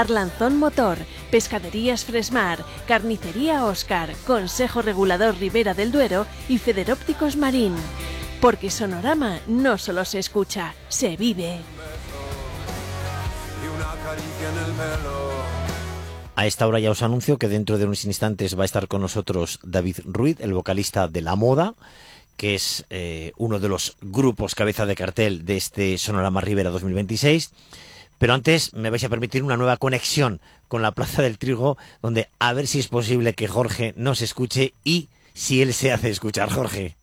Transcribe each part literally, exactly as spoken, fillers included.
Arlanzón Motor, Pescaderías Fresmar, Carnicería Óscar, Consejo Regulador Ribera del Duero y Federópticos Marín. Porque Sonorama no solo se escucha, se vive. A esta hora ya os anuncio que dentro de unos instantes va a estar con nosotros David Ruiz, el vocalista de La Moda, que es eh, uno de los grupos cabeza de cartel de este Sonorama Ribera dos mil veintiséis. Pero antes me vais a permitir una nueva conexión con la Plaza del Trigo, donde a ver si es posible que Jorge nos escuche y si él se hace escuchar. Jorge.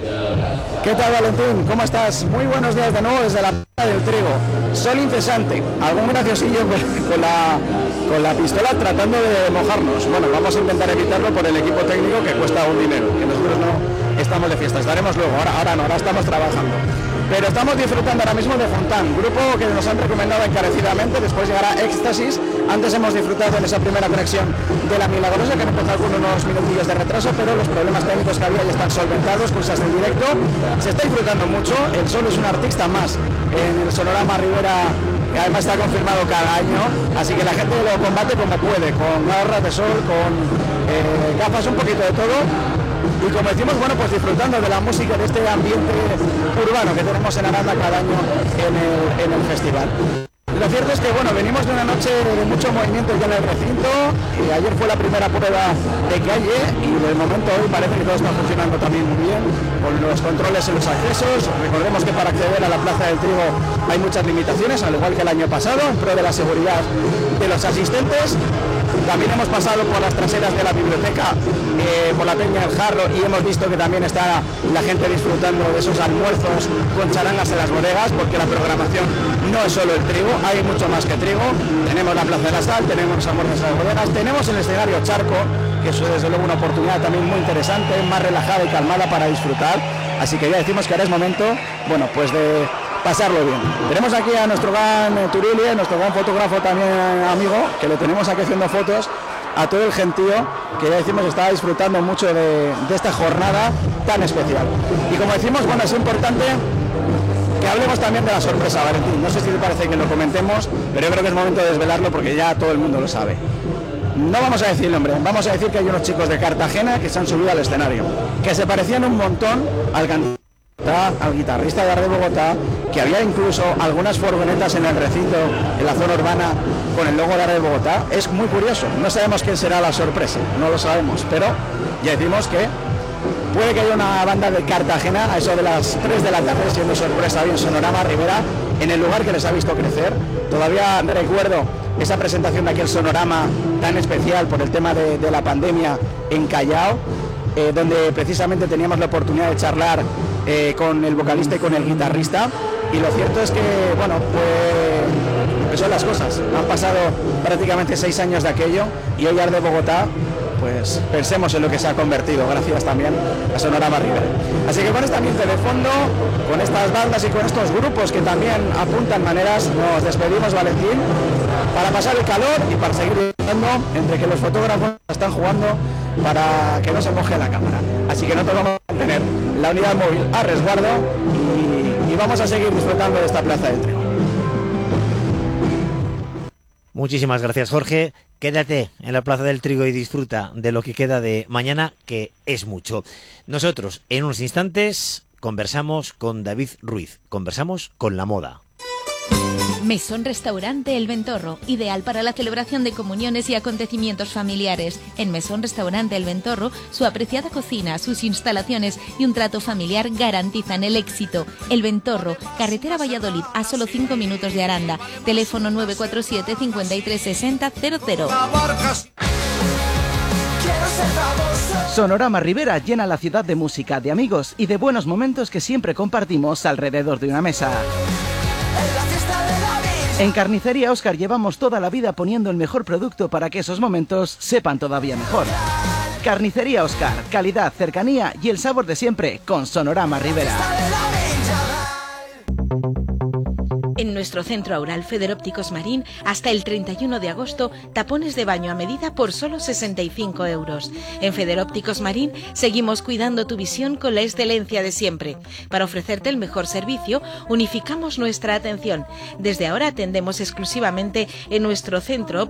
¿Qué tal, Valentín? ¿Cómo estás? Muy buenos días de nuevo desde la Plaza del Trigo. Sol incesante, algún graciosillo con la, con la pistola tratando de mojarnos. Bueno, vamos a intentar evitarlo por el equipo técnico que cuesta un dinero, que nosotros no estamos de fiesta, estaremos luego, ahora, ahora no, ahora estamos trabajando. Pero estamos disfrutando ahora mismo de Fontán, grupo que nos han recomendado encarecidamente, después llegará Éxtasis. Antes hemos disfrutado en esa primera conexión de La Milagrosa, que han empezado con unos minutillos de retraso, pero los problemas técnicos que había ya están solventados, cosas del directo. Se está disfrutando mucho, el Sol es un artista más en el Sonorama Ribera, que además está confirmado cada año, así que la gente lo combate como puede, con garras de sol, con eh, gafas, un poquito de todo. Y como decimos, bueno, pues disfrutando de la música, de este ambiente urbano que tenemos en Aranda cada año en el, en el festival. Lo cierto es que, bueno, venimos de una noche de mucho movimiento ya en el recinto, y ayer fue la primera prueba de calle y de momento hoy parece que todo está funcionando también muy bien, con los controles en los accesos. Recordemos que para acceder a la Plaza del Trigo hay muchas limitaciones, al igual que el año pasado, en pro de la seguridad de los asistentes. También hemos pasado por las traseras de la biblioteca, eh, por la Peña del Jarro, y hemos visto que también está la gente disfrutando de esos almuerzos con charangas en las bodegas, porque la programación no es solo el trigo, hay mucho más que trigo. Tenemos la Plaza de la Sal, tenemos los almuerzos en las bodegas, tenemos el escenario Charco, que es desde luego una oportunidad también muy interesante, más relajada y calmada para disfrutar. Así que ya decimos que ahora es momento, bueno, pues de pasarlo bien. Tenemos aquí a nuestro gran eh, Turilli, nuestro gran fotógrafo también eh, amigo, que le tenemos aquí haciendo fotos a todo el gentío, que ya decimos está disfrutando mucho de, de esta jornada tan especial. Y como decimos, bueno, es importante que hablemos también de la sorpresa, Valentín. No sé si te parece que lo comentemos, pero yo creo que es momento de desvelarlo porque ya todo el mundo lo sabe. No vamos a decir el nombre, vamos a decir que hay unos chicos de Cartagena que se han subido al escenario, que se parecían un montón al cantante, al guitarrista de Arde Bogotá, que había incluso algunas furgonetas en el recinto, en la zona urbana, con el logo de Arde Bogotá. Es muy curioso, no sabemos quién será la sorpresa, no lo sabemos, pero ya decimos que puede que haya una banda de Cartagena a eso de las tres de la tarde, siendo sorpresa bien Sonorama Ribera, en el lugar que les ha visto crecer. Todavía recuerdo esa presentación de aquel Sonorama tan especial por el tema de, de la pandemia en Callao, eh, donde precisamente teníamos la oportunidad de charlar eh, con el vocalista y con el guitarrista, y lo cierto es que, bueno, pues, pues son las cosas. Han pasado prácticamente seis años de aquello, y hoy Arde Bogotá, pues pensemos en lo que se ha convertido, gracias también a Sonorama Ribera. Así que con este ambiente de fondo, con estas bandas y con estos grupos que también apuntan maneras, nos despedimos, Valentín, para pasar el calor y para seguir disfrutando, entre que los fotógrafos están jugando para que no se moje la cámara. Así que nosotros vamos a tener la unidad móvil a resguardo y, y vamos a seguir disfrutando de esta Plaza del Trigo. Muchísimas gracias, Jorge. Quédate en la Plaza del Trigo y disfruta de lo que queda de mañana, que es mucho. Nosotros, en unos instantes, conversamos con David Ruiz. Conversamos con La Moda. Mesón Restaurante El Ventorro, ideal para la celebración de comuniones y acontecimientos familiares. En Mesón Restaurante El Ventorro, su apreciada cocina, sus instalaciones y un trato familiar garantizan el éxito. El Ventorro, carretera Valladolid, a solo cinco minutos de Aranda. Teléfono nueve cuatro siete, cinco tres seis cero cero cero. Sonorama Ribera llena la ciudad de música, de amigos y de buenos momentos que siempre compartimos alrededor de una mesa. En Carnicería Óscar llevamos toda la vida poniendo el mejor producto para que esos momentos sepan todavía mejor. Carnicería Óscar, calidad, cercanía y el sabor de siempre con Sonorama Ribera. En nuestro centro Aural Federópticos Marín, hasta el treinta y uno de agosto, tapones de baño a medida por solo sesenta y cinco euros. En Federópticos Marín seguimos cuidando tu visión con la excelencia de siempre. Para ofrecerte el mejor servicio, unificamos nuestra atención. Desde ahora atendemos exclusivamente en nuestro centro